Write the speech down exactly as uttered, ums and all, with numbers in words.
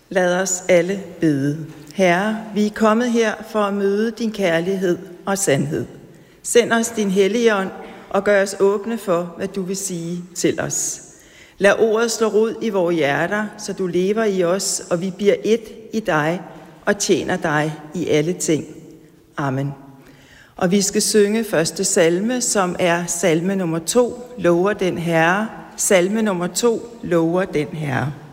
Lad os alle bede. Herre, vi er kommet her for at møde din kærlighed og sandhed. Send os din Helligånd og gør os åbne for, hvad du vil sige til os. Lad ordet slå rod i vores hjerter, så du lever i os, og vi bliver et i dig og tjener dig i alle ting. Amen. Og vi skal synge første salme, som er salme nummer to, lover den Herre. Salme nummer to, lover den Herre.